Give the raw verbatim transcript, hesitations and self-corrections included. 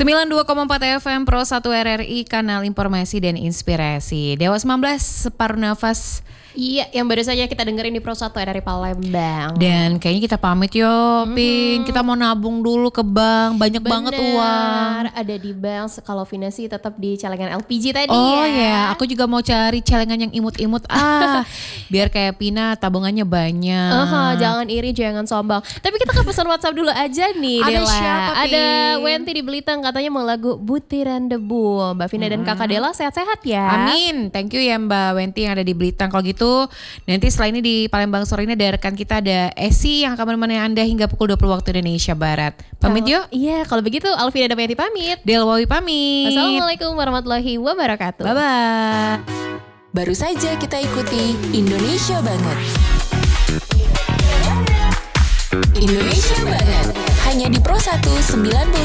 sembilan puluh dua koma empat F M Pro satu R R I, kanal informasi dan inspirasi. Dewa sembilan belas, separuh nafas. Iya, yang baru saja kita dengerin di Pro satu R R I Palembang. Dan kayaknya kita pamit yo, mm-hmm. Pin. Kita mau nabung dulu ke bank, banyak Bener, banget uang. Ada di bank. Kalau Vina sih tetap di celengan L P G tadi oh, ya. Oh ya, aku juga mau cari celengan yang imut-imut. Ah, biar kayak Pina tabungannya banyak. Uh-huh, jangan iri, jangan sombong. Tapi kita ke pesan WhatsApp dulu aja nih. Ada Dela. siapa, Pin? Ada Wenti di Belitung, katanya mau lagu Butiran Debu. Mbak Vina hmm. dan Kakak Dela sehat-sehat ya. Amin. Thank you ya Mbak Wenti yang ada di Belitung. Kalau gitu nanti setelah ini di Palembang sore ini ada rekan kita, ada Esi yang akan menemani Anda hingga pukul dua puluh waktu Indonesia Barat. Pamit kalo, yuk. Iya, kalau begitu Alvina dan Wenti pamit. Delwawi pamit. Assalamualaikum warahmatullahi wabarakatuh. Bye bye. Baru saja kita ikuti Indonesia Banget. Indonesia Banget hanya di Pro satu sembilan puluh